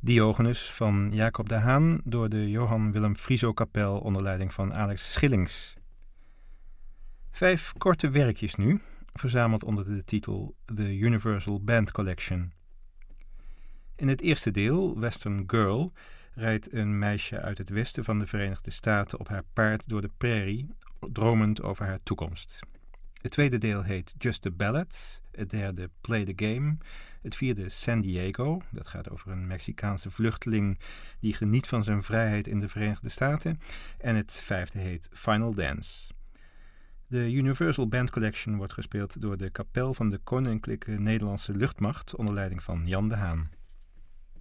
Diogenes van Jacob de Haan door de Johan Willem Frieso Kapel onder leiding van Alex Schillings. 5 korte werkjes nu, verzameld onder de titel The Universal Band Collection. In het eerste deel, Western Girl, rijdt een meisje uit het westen van de Verenigde Staten op haar paard door de prairie, dromend over haar toekomst. Het tweede deel heet Just a Ballad, het derde Play the Game, het vierde San Diego, dat gaat over een Mexicaanse vluchteling die geniet van zijn vrijheid in de Verenigde Staten, en het vijfde heet Final Dance. De Universal Band Collection wordt gespeeld door de kapel van de Koninklijke Nederlandse Luchtmacht onder leiding van Jan de Haan.